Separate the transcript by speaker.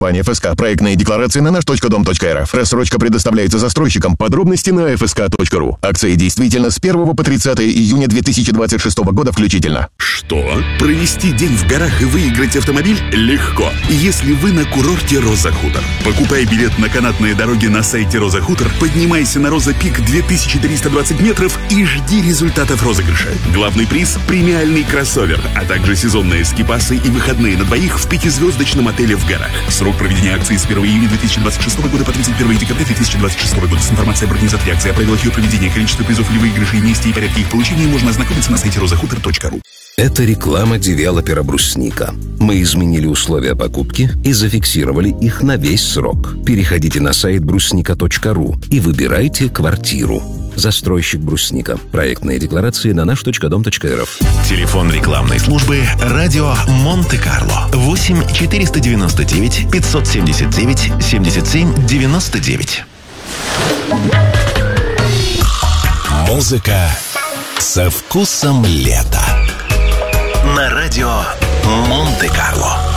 Speaker 1: Компания ФСК. Проектные декларации на наш.дом.рф. Рассрочка предоставляется застройщикам. Подробности на fsk.ru. Акции действительно с 1 по 30 июня 2026 года включительно.
Speaker 2: Что? Провести день в горах и выиграть автомобиль? Легко. Если вы на курорте Роза Хутор. Покупай билет на канатные дороги на сайте Роза Хутор, поднимайся на Роза Пик 2320 метров и жди результатов розыгрыша. Главный приз – премиальный кроссовер, а также сезонные скипасы и выходные на двоих в 5-звездочном отеле в горах. Срок проведения акции с 1 июня 2026 года по 31 декабря 2026 года. С информацией об организаторе акции, о правилах ее проведения, количестве призов или выигрышей, месте и порядке их получения можно ознакомиться на сайте rozahutор.ru.
Speaker 3: Это реклама девелопера «Брусника». Мы изменили условия покупки и зафиксировали их на весь срок. Переходите на сайт брусника.ру и выбирайте квартиру. Застройщик «Брусника». Проектные декларации на наш.дом.рф.
Speaker 4: Телефон рекламной службы «Радио Монте-Карло». 8 499 579 77 99. Музыка со вкусом лета. На радио Монте-Карло.